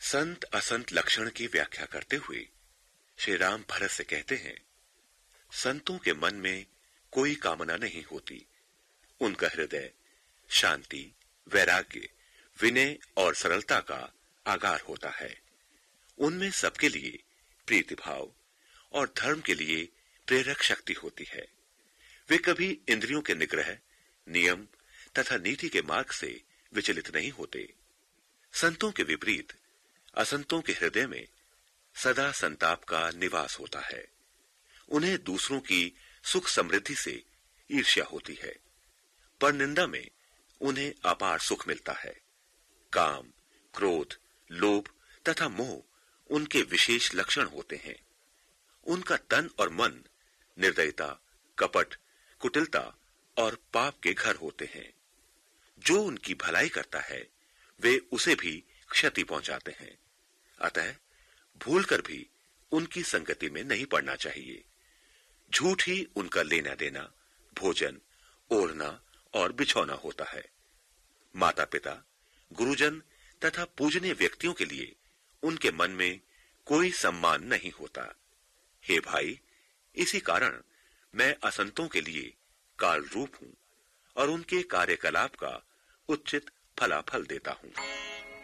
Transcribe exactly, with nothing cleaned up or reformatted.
संत असंत लक्षण की व्याख्या करते हुए श्री राम भरत से कहते हैं, संतों के मन में कोई कामना नहीं होती। उनका हृदय शांति, वैराग्य, विनय और सरलता का आगार होता है। उनमें सबके लिए प्रीतिभाव और धर्म के लिए प्रेरक शक्ति होती है। वे कभी इंद्रियों के निग्रह, नियम तथा नीति के मार्ग से विचलित नहीं होते। संतों के विपरीत असंतों के हृदय में सदा संताप का निवास होता है। उन्हें दूसरों की सुख समृद्धि से ईर्ष्या होती है, पर निंदा में उन्हें अपार सुख मिलता है। काम, क्रोध, लोभ तथा मोह उनके विशेष लक्षण होते हैं। उनका तन और मन निर्दयता, कपट, कुटिलता और पाप के घर होते हैं। जो उनकी भलाई करता है वे उसे भी क्षति पहुंचाते हैं। अतः भूलकर भी उनकी संगति में नहीं पड़ना चाहिए। झूठ ही उनका लेना देना, भोजन, ओढ़ना और बिछौना होता है। माता पिता, गुरुजन तथा पूजनीय व्यक्तियों के लिए उनके मन में कोई सम्मान नहीं होता। हे भाई, इसी कारण मैं असंतों के लिए काल रूप हूं और उनके कार्यकलाप का उचित फलाफल देता हूं।